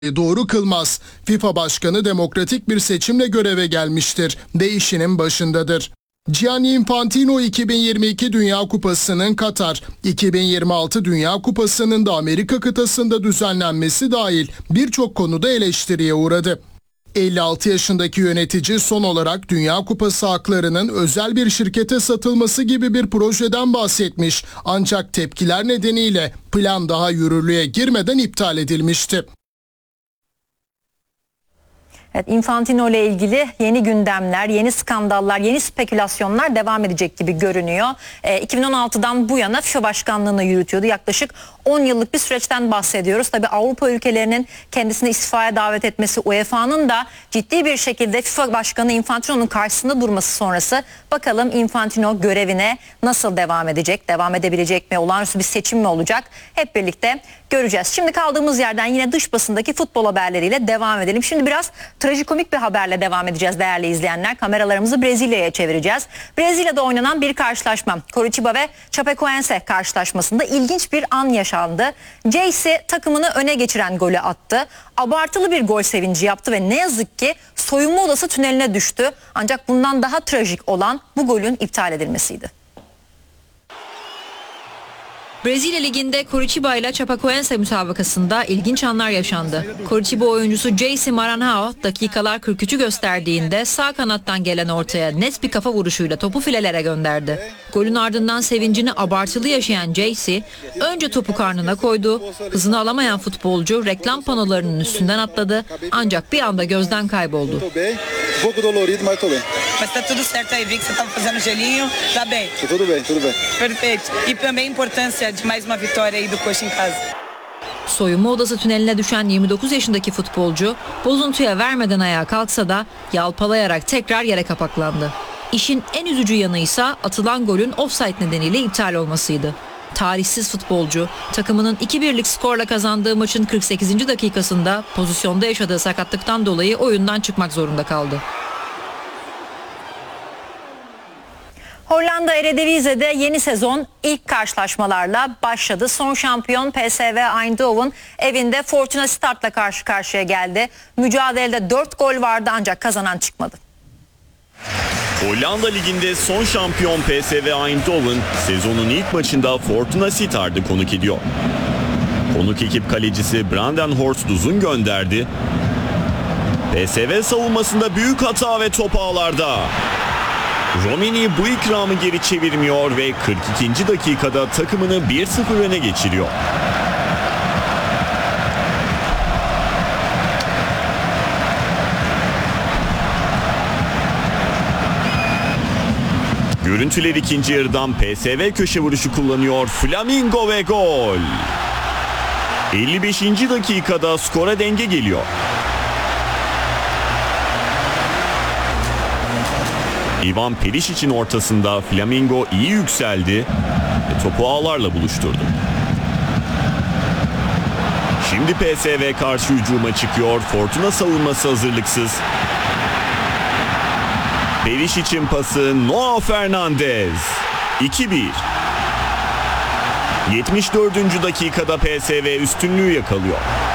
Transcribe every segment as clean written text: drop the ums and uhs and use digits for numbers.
doğru kılmaz. FIFA Başkanı demokratik bir seçimle göreve gelmiştir ve işinin başındadır. Gianni Infantino 2022 Dünya Kupası'nın Katar, 2026 Dünya Kupası'nın da Amerika kıtasında düzenlenmesi dahil birçok konuda eleştiriye uğradı. 56 yaşındaki yönetici son olarak Dünya Kupası haklarının özel bir şirkete satılması gibi bir projeden bahsetmiş, ancak tepkiler nedeniyle plan daha yürürlüğe girmeden iptal edilmişti. Evet, Infantino ile ilgili yeni gündemler, yeni skandallar, yeni spekülasyonlar devam edecek gibi görünüyor. 2016'dan bu yana FIFA başkanlığını yürütüyordu. Yaklaşık 10 yıllık bir süreçten bahsediyoruz. Tabii Avrupa ülkelerinin kendisini istifaya davet etmesi, UEFA'nın da ciddi bir şekilde FIFA başkanı Infantino'nun karşısında durması sonrası bakalım Infantino görevine nasıl devam edecek, devam edebilecek mi, olağanüstü bir seçim mi olacak? Hep birlikte göreceğiz. Şimdi kaldığımız yerden yine dış basındaki futbol haberleriyle devam edelim. Şimdi biraz trajikomik bir haberle devam edeceğiz değerli izleyenler. Kameralarımızı Brezilya'ya çevireceğiz. Brezilya'da oynanan bir karşılaşma. Coritiba ve Chapecoense karşılaşmasında ilginç bir an yaşandı. Jayce takımını öne geçiren golü attı. Abartılı bir gol sevinci yaptı ve ne yazık ki soyunma odası tüneline düştü. Ancak bundan daha trajik olan bu golün iptal edilmesiydi. Brezilya Ligi'nde Coritiba ile Chapecoense müsabakasında ilginç anlar yaşandı. Coritiba oyuncusu Jayce Maranhão dakikalar 43'ü gösterdiğinde sağ kanattan gelen ortaya net bir kafa vuruşuyla topu filelere gönderdi. Golün ardından sevincini abartılı yaşayan Jayce önce topu karnına koydu. Hızını alamayan futbolcu reklam panolarının üstünden atladı ancak bir anda gözden kayboldu. Mas tá tudo certo aí, vi que você tava fazendo gelinho, tá bem? Tudo bem, tudo bem. Perfeito. E também a importância de mais uma vitória aí do Coxa em casa. Soyunma odası tüneline düşen 29 yaşındaki futbolcu bozuntuya vermeden ayağa kalksa da yalpalayarak tekrar yere kapaklandı. İşin en üzücü yanıysa atılan golün offside nedeniyle iptal olmasıydı. Tarihsiz futbolcu takımının 2-1'lik skorla kazandığı maçın 48. dakikasında pozisyonda yaşadığı sakatlıktan dolayı oyundan çıkmak zorunda kaldı. Hollanda Eredivisie'de yeni sezon ilk karşılaşmalarla başladı. Son şampiyon PSV Eindhoven evinde Fortuna Sittard'la karşı karşıya geldi. Mücadelede 4 gol vardı ancak kazanan çıkmadı. Hollanda Ligi'nde son şampiyon PSV Eindhoven sezonun ilk maçında Fortuna Sittard'ı konuk ediyor. Konuk ekip kalecisi Brandon Horst uzun gönderdi. PSV savunmasında büyük hata ve top ağlarda. Romini bu ikramı geri çevirmiyor ve 42. dakikada takımını 1-0 öne geçiriyor. Görüntüler ikinci yarıdan PSV köşe vuruşu kullanıyor. Flamingo ve gol. 55. dakikada skora denge geliyor. Ivan Perişic'in ortasında Flamingo iyi yükseldi ve topu ağlarla buluşturdu. Şimdi PSV karşı hücuma çıkıyor. Fortuna savunması hazırlıksız. Perişic'in pası Noah Fernandez. 2-1. 74. dakikada PSV üstünlüğü yakalıyor.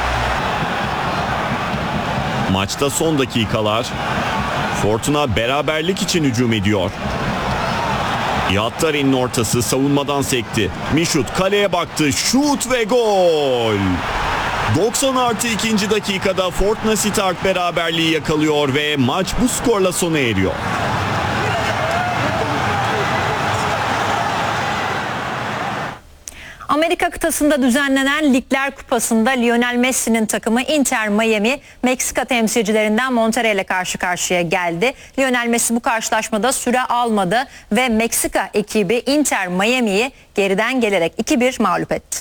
Maçta son dakikalar. Fortuna beraberlik için hücum ediyor. Yattari'nin ortası savunmadan sekti. Mişut kaleye baktı. Şut ve gol. 90+2. dakikada Fortuna Sittard beraberliği yakalıyor ve maç bu skorla sona eriyor. Amerika kıtasında düzenlenen Ligler Kupası'nda Lionel Messi'nin takımı Inter Miami, Meksika temsilcilerinden Monterrey ile karşı karşıya geldi. Lionel Messi bu karşılaşmada süre almadı ve Meksika ekibi Inter Miami'yi geriden gelerek 2-1 mağlup etti.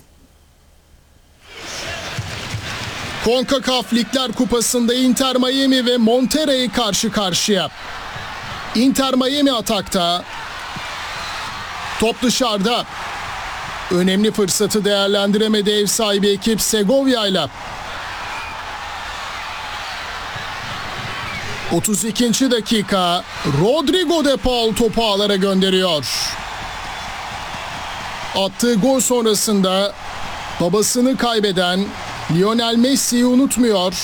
CONCACAF Ligler Kupası'nda Inter Miami ve Monterrey karşı karşıya. Inter Miami atakta. Top dışarıda. Önemli fırsatı değerlendiremedi ev sahibi ekip Segovia'yla. 32. dakika Rodrigo de Paul topu ağlara gönderiyor. Attığı gol sonrasında babasını kaybeden Lionel Messi'yi unutmuyor.